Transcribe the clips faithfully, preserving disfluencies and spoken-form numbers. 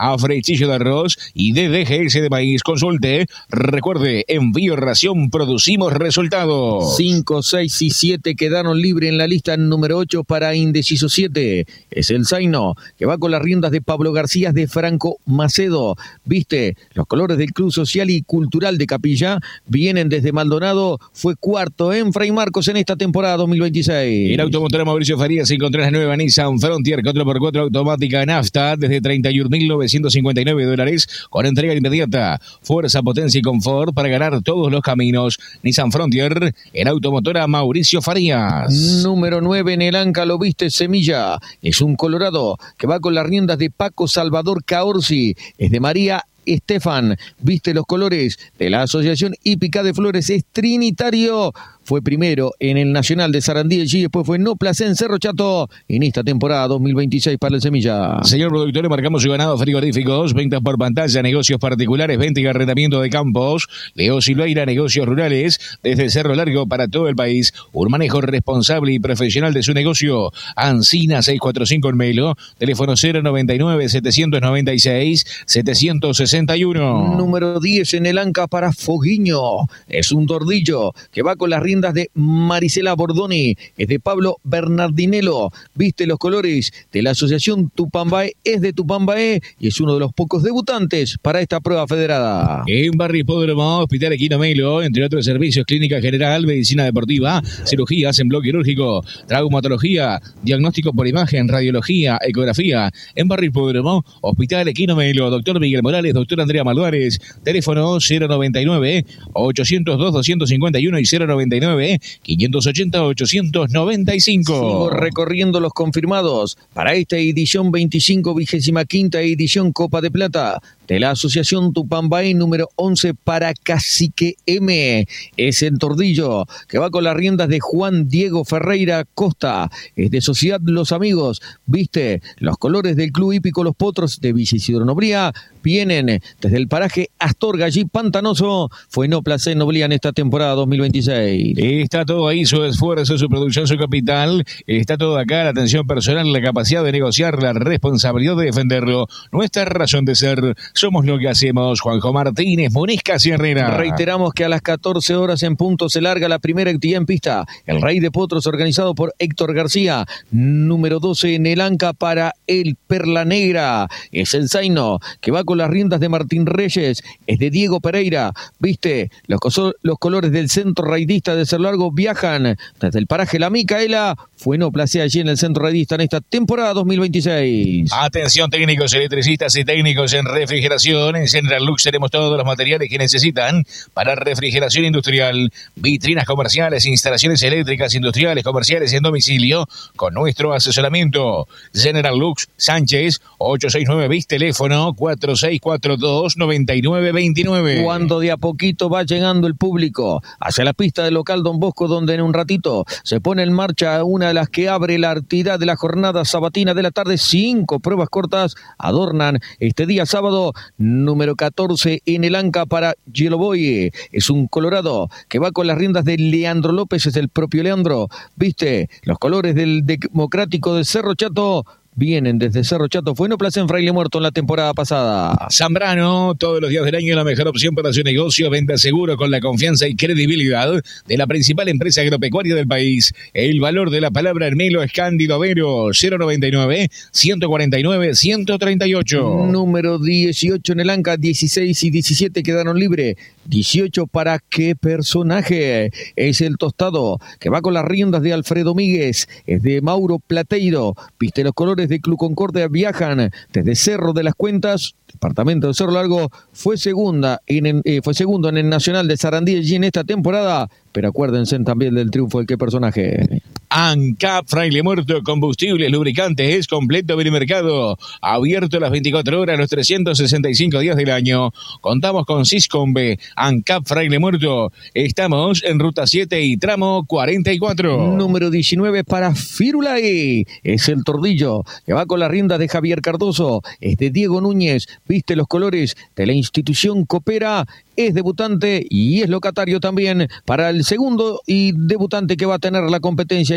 a Frechillo de Arroz y D D G S de Maíz. Consulte, recuerde, envío ración, producimos resultados. cinco, seis y siete quedaron libres en la lista número ocho para indeciso siete. Es el Zaino, que va con las riendas de Pablo García de Franco Macedo. Viste, los colores del Club Social y Cultural de Capilla vienen desde Maldonado. Fue cuarto en Fray Marcos en esta temporada dos mil veintiséis. El automotor Mauricio Farías encontró la nueva Nissan Frontier cuatro por cuatro automática nafta desde treinta y un mil novecientos cincuenta y nueve dólares con entrega inmediata. Fuerza, potencia y confort para ganar todos los caminos. Nissan Frontier, el automotora Mauricio Farías. Número nueve en el Anca, lo viste, Semilla. Es un colorado que va con las riendas de Paco Salvador Caorsi. Es de María Estefan. Viste los colores de la Asociación Hípica de Flores. Es trinitario. Fue primero en el Nacional de Sarandí y después fue No Placé en Cerro Chato en esta temporada dos mil veintiséis para el Semilla. Señor productor, marcamos su ganado frigoríficos, ventas por pantalla, negocios particulares, venta y arrendamiento de campos. Leo Silveira, negocios rurales, desde Cerro Largo para todo el país. Un manejo responsable y profesional de su negocio. Ancina seiscientos cuarenta y cinco en Melo, teléfono cero noventa y nueve, setecientos noventa y seis, setecientos sesenta y uno. Número diez en el Anca para Foguiño. Es un tordillo que va con las riendas de Marisela Bordoni. Es de Pablo Bernardinello. Viste los colores de la Asociación Tupambaé. Es de Tupambaé y es uno de los pocos debutantes para esta prueba federada. En Barrio Hipódromo, Hospital Equino Melo, entre otros servicios, clínica general, medicina deportiva, cirugías en bloque quirúrgico, traumatología, diagnóstico por imagen, radiología, ecografía. En Barrio Hipódromo, Hospital Equino Melo, doctor Miguel Morales, doctor Andrea Malvares, teléfono cero noventa y nueve, ochocientos dos, doscientos cincuenta y uno y cero noventa y nueve, quinientos ochenta, ochocientos noventa y cinco. Sigo recorriendo los confirmados para esta edición veinticinco, vigésima quinta edición Copa de Plata de la Asociación Tupambaé número once para Cacique M. Es el tordillo que va con las riendas de Juan Diego Ferreira Costa. Es de Sociedad Los Amigos. Viste los colores del Club Hípico Los Potros de Villa Isidro Nobría. Vienen desde el paraje Astorga, allí Pantanoso. Fue No Placé Nobría en esta temporada dos mil veintiséis. Está todo ahí, su esfuerzo, su producción, su capital. Está todo acá, la atención personal, la capacidad de negociar, la responsabilidad de defenderlo. Nuestra razón de ser. Somos lo que hacemos. Juanjo Martínez, Munisca Sierrera. Reiteramos que a las catorce horas en punto se larga la primera actividad en pista. El Rey de Potros, organizado por Héctor García. Número doce en el Anca para el Perla Negra. Es el Zaino que va con las riendas de Martín Reyes. Es de Diego Pereira. Viste, los, los colores del centro raidista de Cerro Largo viajan desde el paraje La Micaela. Fue No Placé allí en el centro raidista en esta temporada dos mil veintiséis. Atención técnicos, electricistas y técnicos en refrigeración. En General Lux tenemos todos los materiales que necesitan para refrigeración industrial, vitrinas comerciales, instalaciones eléctricas, industriales, comerciales en domicilio, con nuestro asesoramiento. General Lux, Sánchez, ocho seis nueve, bis, teléfono cuatro seis cuatro dos, nueve nueve dos nueve. Cuando de a poquito va llegando el público hacia la pista del local Don Bosco, donde en un ratito se pone en marcha una de las que abre la actividad de la jornada sabatina de la tarde. Cinco pruebas cortas adornan este día sábado. Número catorce en el Anca para Yellow Boy. Es un colorado que va con las riendas de Leandro López, es el propio Leandro. Viste, los colores del Democrático de Cerro Chato vienen desde Cerro Chato. Fue No Placé en Fraile Muerto en la temporada pasada. Zambrano, todos los días del año la mejor opción para su negocio. Venta seguro con la confianza y credibilidad de la principal empresa agropecuaria del país. El valor de la palabra en Melo es Cándido Avero. Cero noventa y nueve, ciento cuarenta y nueve, ciento treinta y ocho. Número dieciocho en el Anca. Dieciséis y diecisiete quedaron libres. dieciocho para qué personaje. Es el Tostado que va con las riendas de Alfredo Míguez. Es de Mauro Plateiro. Viste los colores de Club Concordia viajan desde Cerro de las Cuentas, departamento de Cerro Largo. Fue segunda en, eh, fue segundo en el Nacional de Sarandí allí en esta temporada, pero acuérdense también del triunfo del qué personaje. ANCAP Fraile Muerto, combustibles, lubricantes, es completo mercado, abierto las veinticuatro horas, los trescientos sesenta y cinco días del año. Contamos con Siscombe, ANCAP Fraile Muerto. Estamos en ruta siete y tramo cuarenta y cuatro. Número diecinueve para Firulai. Es el tordillo que va con las riendas de Javier Cardoso. Es de Diego Núñez. Viste los colores de la institución Coopera. Es debutante y es locatario también para el segundo y debutante que va a tener la competencia.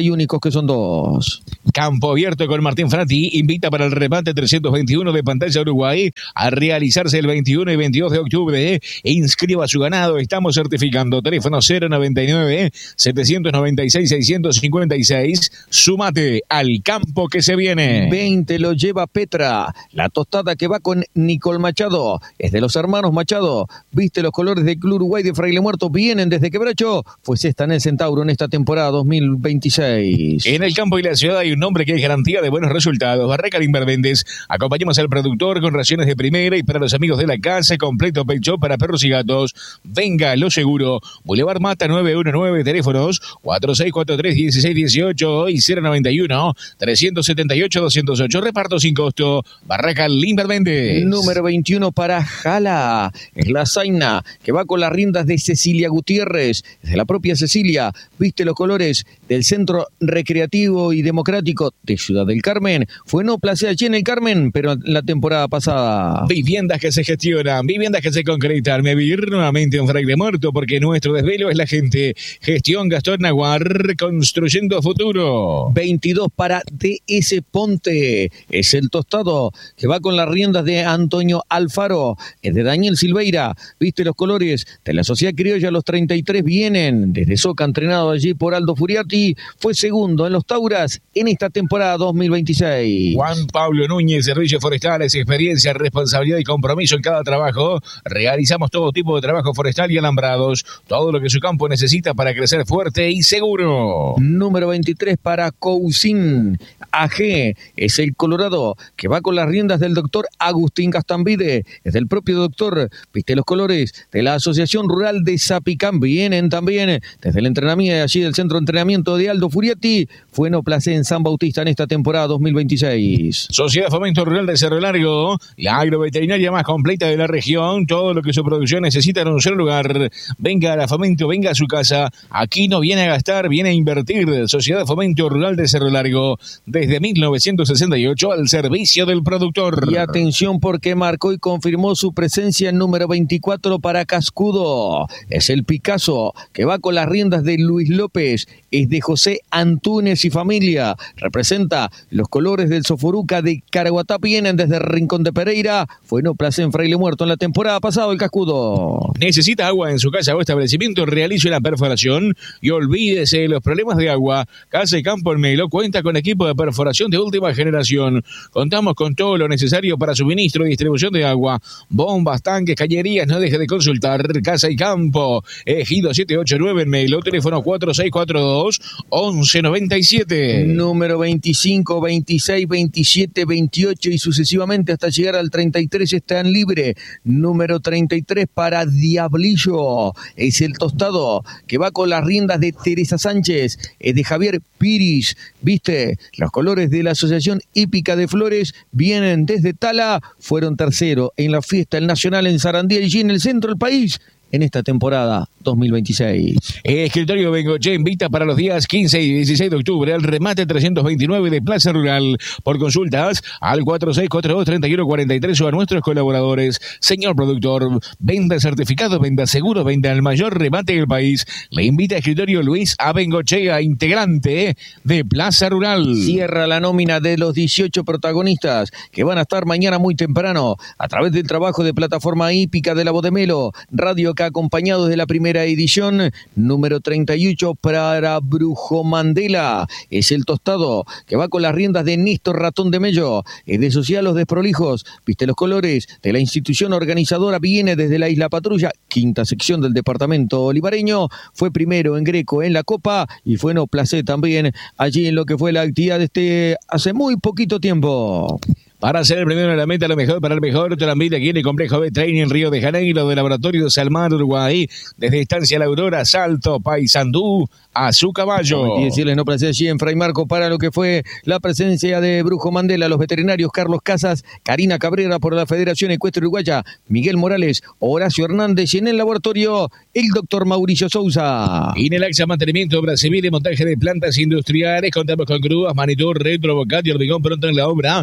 y únicos que son dos. Campo Abierto con Martín Frati invita para el remate trescientos veintiuno de Pantalla Uruguay a realizarse el veintiuno y veintidós de octubre. E inscriba su ganado. Estamos certificando. Teléfono cero noventa y nueve, setecientos noventa y seis, seiscientos cincuenta y seis. Súmate al campo que se viene. veinte lo lleva Petra. La tostada que va con Nicole Machado. Es de los hermanos Machado. Viste los colores del Club Uruguay de Fraile Muerto. Vienen desde Quebracho. Fue sexta en el Centauro en esta temporada dos mil veintiséis. En el campo y la ciudad hay un nombre que es garantía de buenos resultados. Barraca Invervendes. Acompañamos al productor con raciones de primera y para los amigos de la casa, completo pet shop para perros y gatos. Venga, lo seguro. Boulevard Mata nueve uno nueve, teléfonos cuatro seis cuatro tres, uno seis uno ocho y cero noventa y uno, trescientos setenta y ocho, doscientos ocho. Reparto sin costo. Barraca Invervendes. Número veintiuno para Jala. Es la zaina que va con las riendas de Cecilia Gutiérrez. Es de la propia Cecilia. Viste los colores del Centro Recreativo y Democrático de Ciudad del Carmen. Fue no place allí en el Carmen, pero la temporada pasada. Viviendas que se gestionan, viviendas que se concretan. Me vivir nuevamente en Fraile Muerto porque nuestro desvelo es la gente. Gestión Gastón Naguar, construyendo futuro. veintidós para D S Ponte. Es el tostado que va con las riendas de Antonio Alfaro. Es de Daniel Silveira. Viste los colores de la Sociedad Criolla. Los treinta y tres vienen desde Soca, entrenado allí por Aldo Furiati. Fue segundo en los Tauras en esta temporada dos mil veintiséis. Juan Pablo Núñez, Servicios Forestales, experiencia, responsabilidad y compromiso en cada trabajo. Realizamos todo tipo de trabajo forestal y alambrados. Todo lo que su campo necesita para crecer fuerte y seguro. Número veintitrés para Cousin. A G es el Colorado que va con las riendas del doctor Agustín Castambide. Es del propio doctor. Viste los colores de la Asociación Rural de Zapicán. Vienen también desde el entrenamiento allí del Centro de Entrenamiento de Aldo Furiati. Fue no place en San Bautista en esta temporada dos mil veintiséis. Sociedad Fomento Rural de Cerro Largo, la agroveterinaria más completa de la región. Todo lo que su producción necesita en un solo lugar. Venga a la Fomento, venga a su casa. Aquí no viene a gastar, viene a invertir. Sociedad Fomento Rural de Cerro Largo, desde mil novecientos sesenta y ocho al servicio del productor. Y atención porque marcó y confirmó su presencia en número veinticuatro para Cascudo. Es el Picasso que va con las riendas de Luis López. Es de José Antúnez y familia. Representa los colores del Soforuca de Caraguatá. Vienen desde Rincón de Pereira. Fue no place en Fraile Muerto en la temporada pasada el Cascudo. ¿Necesita agua en su casa o establecimiento? Realice una perforación y olvídese de los problemas de agua. Casa y Campo El Melo cuenta con equipo de perforación de última generación. Contamos con todo lo necesario para suministro y distribución de agua. Bombas, tanques, cañerías. No deje de consultar. Casa y Campo. Ejido setecientos ochenta y nueve en Melo. Teléfono cuatro seis cuatro dos, once noventa y siete. Número veinticinco, veintiséis, veintisiete, veintiocho y sucesivamente hasta llegar al treinta y tres están libre. Número treinta y tres para Diablillo. Es el tostado que va con las riendas de Teresa Sánchez. Es de Javier Piris. Viste, los colores de la Asociación Hípica de Flores vienen desde Tala. Fueron tercero en la fiesta el Nacional en Sarandí, allí en el centro del país, en esta temporada dos mil veintiséis. Escritorio Bengoche invita para los días quince y dieciséis de octubre al remate trescientos veintinueve de Plaza Rural. Por consultas al cuatro seis cuatro dos, tres uno cuatro tres o a nuestros colaboradores. Señor productor, venda certificado, venda seguro, venda el mayor remate del país. Le invita a Escritorio Luis A. Bengochea, integrante de Plaza Rural. Cierra la nómina de los dieciocho protagonistas que van a estar mañana muy temprano a través del trabajo de Plataforma Hípica de la Voz de Melo, Radio K, acompañados de la primera edición, número treinta y ocho para Brujo Mandela. Es el tostado que va con las riendas de Néstor Ratón de Mello. Es de Social Los Desprolijos. Viste los colores de la institución organizadora. Viene desde la Isla Patrulla, quinta sección del departamento olivareño. Fue primero en Greco en la Copa y fue no placé también allí en lo que fue la actividad de este hace muy poquito tiempo. Para ser el primero en la meta, lo mejor para el mejor, te lo invita aquí en el Complejo B-Training Río de Janeiro de Laboratorio Salmar, Uruguay. Desde Estancia La Aurora, Salto, Paysandú, a su caballo. Y decirles, no place allí en Fray Marco para lo que fue la presencia de Brujo Mandela, los veterinarios Carlos Casas, Karina Cabrera por la Federación Ecuestre Uruguaya, Miguel Morales, Horacio Hernández y en el laboratorio el doctor Mauricio Sousa. Inelaxa Mantenimiento, obra civil y montaje de plantas industriales. Contamos con grúas, manitur, retro, bocat y hormigón pronto en la obra.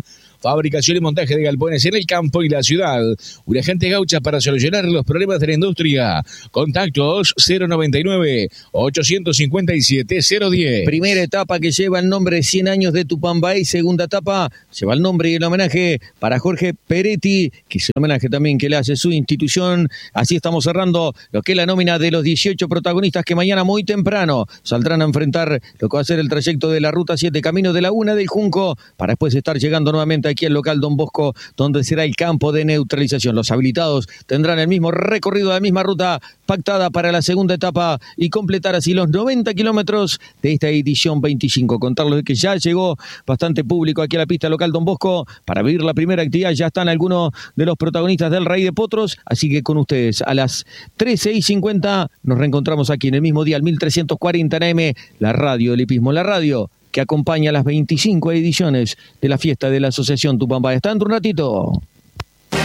fabricación y montaje de galpones en el campo y la ciudad. Un agente gaucha para solucionar los problemas de la industria. Contactos cero noventa y nueve, ochocientos cincuenta y siete, cero diez. Primera etapa que lleva el nombre de cien años de Tupambay. Segunda etapa lleva el nombre y el homenaje para Jorge Peretti, que es el homenaje también que le hace su institución. Así estamos cerrando lo que es la nómina de los dieciocho protagonistas que mañana muy temprano saldrán a enfrentar lo que va a ser el trayecto de la Ruta siete, camino de Laguna del Junco, para después estar llegando nuevamente aquí al local Don Bosco, donde será el campo de neutralización. Los habilitados tendrán el mismo recorrido, la misma ruta pactada para la segunda etapa y completar así los noventa kilómetros de esta edición veinticinco. Contarles de que ya llegó bastante público aquí a la pista local Don Bosco para vivir la primera actividad. Ya están algunos de los protagonistas del Rey de Potros, así que con ustedes a las trece y cincuenta nos reencontramos aquí en el mismo día, al mil trescientos cuarenta en A M, la radio del hipismo, la radio que acompaña las veinticinco ediciones de la fiesta de la Asociación Tupambay. Hasta dentro un ratito.